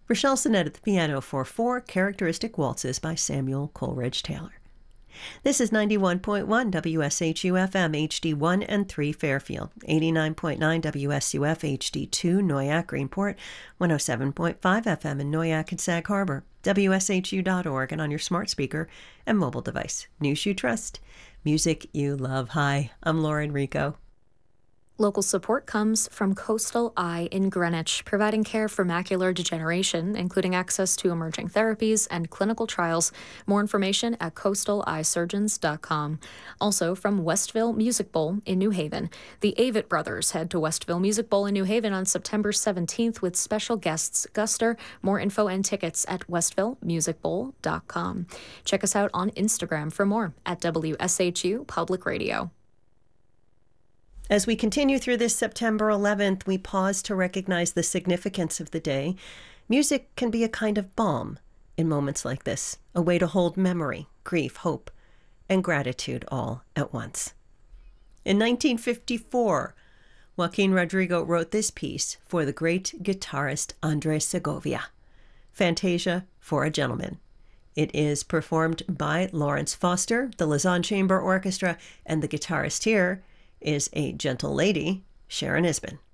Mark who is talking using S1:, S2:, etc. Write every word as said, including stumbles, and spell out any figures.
S1: Rochelle Sinnett at the piano for four characteristic waltzes by Samuel Coleridge Taylor. This is ninety-one point one W S H U F M H D one and three Fairfield, eighty-nine point nine W S U F H D two Noyac Greenport, one oh seven point five F M in Noyac and Sag Harbor, W S H U dot org, and on your smart speaker and mobile device. News you trust, music you love. Hi, I'm Lauren Rico.
S2: Local support comes from Coastal Eye in Greenwich, providing care for macular degeneration, including access to emerging therapies and clinical trials. More information at coastal eye surgeons dot com. Also from Westville Music Bowl in New Haven. The Avett Brothers head to Westville Music Bowl in New Haven on September seventeenth with special guests Guster. More info and tickets at westville music bowl dot com. Check us out on Instagram for more at W S H U Public Radio.
S1: As we continue through this September eleventh, we pause to recognize the significance of the day. Music can be a kind of balm in moments like this, a way to hold memory, grief, hope, and gratitude all at once. In nineteen fifty-four, Joaquin Rodrigo wrote this piece for the great guitarist Andres Segovia, Fantasia for a Gentleman. It is performed by Lawrence Foster, the Lausanne Chamber Orchestra, and the guitarist here is a gentle lady, Sharon Isbin.